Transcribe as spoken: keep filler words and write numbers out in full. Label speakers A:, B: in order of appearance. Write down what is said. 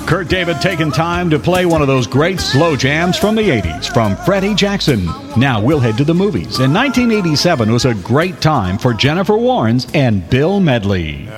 A: Kurt David taking time to play one of those great slow jams from the eighties from Freddie Jackson. Now we'll head to the movies. And nineteen eighty-seven was a great time for Jennifer Warnes and Bill Medley.